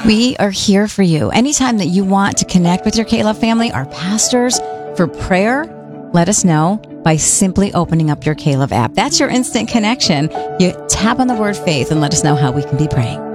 We are here for you. Anytime that you want to connect with your K-Love family, our pastors, for prayer, let us know by simply opening up your K-Love app. That's your instant connection. You tap on the word faith and let us know how we can be praying.